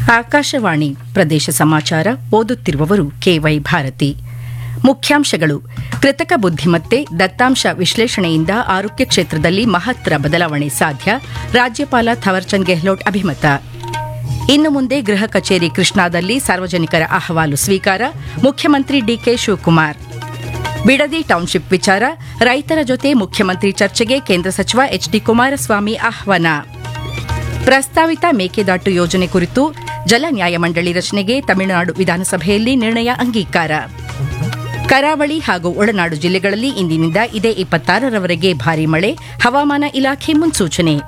ಆಕಾಶವಾಣಿ ಪ್ರದೇಶ ಸಮಾಚಾರ ಓದುತ್ತಿರುವವರು ಕೆವೈ ಭಾರತಿ. ಮುಖ್ಯಾಂಶಗಳು: ಕೃತಕ ಬುದ್ದಿಮತ್ತೆ ದತ್ತಾಂಶ ವಿಶ್ಲೇಷಣೆಯಿಂದ ಆರೋಗ್ಯ ಕ್ಷೇತ್ರದಲ್ಲಿ ಮಹತ್ತರ ಬದಲಾವಣೆ ಸಾಧ್ಯ, ರಾಜ್ಯಪಾಲ ಥವರ್ಚಂದ್ ಗೆಹ್ಲೋಟ್ ಅಭಿಮತ. ಇನ್ನು ಮುಂದೆ ಗೃಹ ಕಚೇರಿ ಕೃಷ್ಣಾದಲ್ಲಿ ಸಾರ್ವಜನಿಕರ ಅಹವಾಲು ಸ್ವೀಕಾರ, ಮುಖ್ಯಮಂತ್ರಿ ಡಿಕೆ ಶಿವಕುಮಾರ್. ಬಿಡದಿ ಟೌನ್ಶಿಪ್ ವಿಚಾರ, ರೈತರ ಜೊತೆ ಮುಖ್ಯಮಂತ್ರಿ ಚರ್ಚೆಗೆ ಕೇಂದ್ರ ಸಚಿವ ಎಚ್ಡಿ ಕುಮಾರಸ್ವಾಮಿ ಆಹ್ವಾನ. ಪ್ರಸ್ತಾವಿತ ಮೇಕೆದಾಟು ಯೋಜನೆ ಕುರಿತು ಜಲ ನ್ಯಾಯಮಂಡಳಿ ರಚನೆಗೆ ತಮಿಳುನಾಡು ವಿಧಾನಸಭೆಯಲ್ಲಿ ನಿರ್ಣಯ ಅಂಗೀಕಾರ. ಕರಾವಳಿ ಹಾಗೂ ಒಳನಾಡು ಜಿಲ್ಲೆಗಳಲ್ಲಿ ಇಂದಿನಿಂದ ಇದೇ 26ರವರೆಗೆ ಭಾರೀ ಮಳೆ, ಹವಾಮಾನ ಇಲಾಖೆ ಮುನ್ಸೂಚನೆ.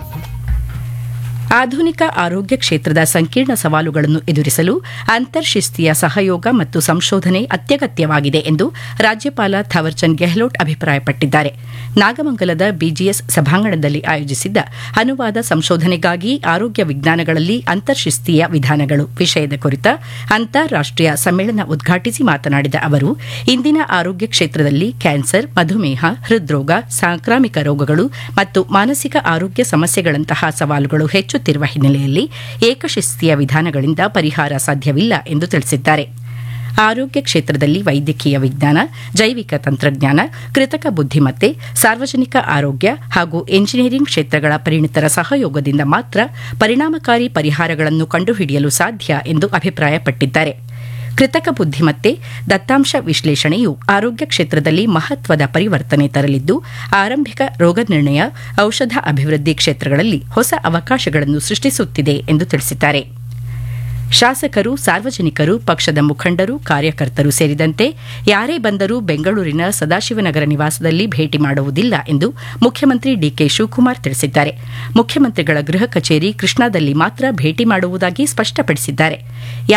ಆಧುನಿಕ ಆರೋಗ್ಯ ಕ್ಷೇತ್ರದ ಸಂಕೀರ್ಣ ಸವಾಲುಗಳನ್ನು ಎದುರಿಸಲು ಅಂತರ್ಶಿಸ್ತೀಯ ಸಹಯೋಗ ಮತ್ತು ಸಂಶೋಧನೆ ಅತ್ಯಗತ್ಯವಾಗಿದೆ ಎಂದು ರಾಜ್ಯಪಾಲ ಥವರ್ಚಂದ್ ಗೆಹ್ಲೋಟ್ ಅಭಿಪ್ರಾಯಪಟ್ಟಿದ್ದಾರೆ. ನಾಗಮಂಗಲದ ಬಿಜಿಎಸ್ ಸಭಾಂಗಣದಲ್ಲಿ ಆಯೋಜಿಸಿದ್ದ ಅನುವಾದ ಸಂಶೋಧನೆಗಾಗಿ ಆರೋಗ್ಯ ವಿಜ್ಞಾನಗಳಲ್ಲಿ ಅಂತರ್ಶಿಸ್ತೀಯ ವಿಧಾನಗಳು ವಿಷಯದ ಕುರಿತ ಅಂತಾರಾಷ್ಟೀಯ ಸಮ್ಮೇಳನ ಉದ್ಘಾಟಿಸಿ ಮಾತನಾಡಿದ ಅವರು, ಇಂದಿನ ಆರೋಗ್ಯ ಕ್ಷೇತ್ರದಲ್ಲಿ ಕ್ಯಾನ್ಸರ್, ಮಧುಮೇಹ, ಹೃದ್ರೋಗ, ಸಾಂಕ್ರಾಮಿಕ ರೋಗಗಳು ಮತ್ತು ಮಾನಸಿಕ ಆರೋಗ್ಯ ಸಮಸ್ಯೆಗಳಂತಹ ಸವಾಲುಗಳು ಹೆಚ್ಚುತ್ತಿರುವ ಹಿನ್ನೆಲೆಯಲ್ಲಿ ಏಕಶಿಸ್ತೀಯ ವಿಧಾನಗಳಿಂದ ಪರಿಹಾರ ಸಾಧ್ಯವಿಲ್ಲ ಎಂದು ತಿಳಿಸಿದ್ದಾರೆ. ಆರೋಗ್ಯ ಕ್ಷೇತ್ರದಲ್ಲಿ ವೈದ್ಯಕೀಯ ವಿಜ್ಞಾನ, ಜೈವಿಕ ತಂತ್ರಜ್ಞಾನ, ಕೃತಕ ಬುದ್ದಿಮತ್ತೆ, ಸಾರ್ವಜನಿಕ ಆರೋಗ್ಯ ಹಾಗೂ ಎಂಜಿನಿಯರಿಂಗ್ ಕ್ಷೇತ್ರಗಳ ಪರಿಣಿತರ ಸಹಯೋಗದಿಂದ ಮಾತ್ರ ಪರಿಣಾಮಕಾರಿ ಪರಿಹಾರಗಳನ್ನು ಕಂಡುಹಿಡಿಯಲು ಸಾಧ್ಯ ಎಂದು ಅಭಿಪ್ರಾಯಪಟ್ಟಿದ್ದಾರೆ. ಕೃತಕ ಬುದ್ದಿಮತ್ತೆ ದತ್ತಾಂಶ ವಿಶ್ಲೇಷಣೆಯು ಆರೋಗ್ಯ ಕ್ಷೇತ್ರದಲ್ಲಿ ಮಹತ್ವದ ಪರಿವರ್ತನೆ ತರಲಿದ್ದು, ಆರಂಭಿಕ ರೋಗ ನಿರ್ಣಯ, ಔಷಧ ಅಭಿವೃದ್ಧಿ ಕ್ಷೇತ್ರಗಳಲ್ಲಿ ಹೊಸ ಅವಕಾಶಗಳನ್ನು ಸೃಷ್ಟಿಸುತ್ತಿದೆ ಎಂದು ತಿಳಿಸಿದ್ದಾರೆ. ಶಾಸಕರು, ಸಾರ್ವಜನಿಕರು, ಪಕ್ಷದ ಮುಖಂಡರು, ಕಾರ್ಯಕರ್ತರು ಸೇರಿದಂತೆ ಯಾರೇ ಬಂದರೂ ಬೆಂಗಳೂರಿನ ಸದಾಶಿವನಗರ ನಿವಾಸದಲ್ಲಿ ಭೇಟಿ ಮಾಡುವುದಿಲ್ಲ ಎಂದು ಮುಖ್ಯಮಂತ್ರಿ ಡಿಕೆ ಶಿವಕುಮಾರ್ ತಿಳಿಸಿದ್ದಾರೆ. ಮುಖ್ಯಮಂತ್ರಿಗಳ ಗೃಹ ಕಚೇರಿ ಕೃಷ್ಣಾದಲ್ಲಿ ಮಾತ್ರ ಭೇಟಿ ಮಾಡುವುದಾಗಿ ಸ್ಪಷ್ಟಪಡಿಸಿದ್ದಾರೆ.